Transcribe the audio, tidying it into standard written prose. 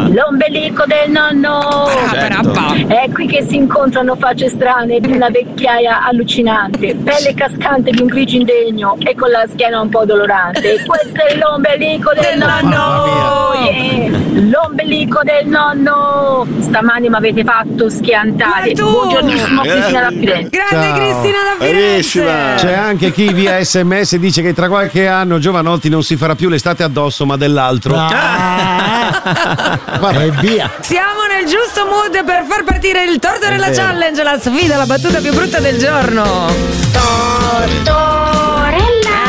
L'ombelico del nonno. È qui che si incontrano facce strane di una vecchiaia allucinante, pelle cascante di un grigio indegno e con la schiena un po' dolorante. Questo è l'ombelico del nonno. Yeah. L'ombelico del nonno. Stamani mi avete fatto schiantare. Buongiornissimo, Cristina da Firenze. Grande Cristina da Firenze. C'è anche chi via SMS dice che tra qualche anno Giovanotti non si farà più l'estate addosso ma dell'altro. Guarda, e via. Siamo nel giusto mood per far partire il torto della challenge, la sfida, la battuta più brutta del giorno. Torto